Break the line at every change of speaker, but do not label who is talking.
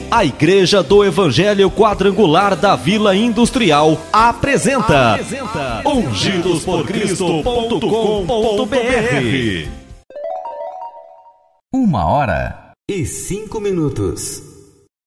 A Igreja do Evangelho Quadrangular da Vila Industrial apresenta ungidosporcristo.com.br.
1h05.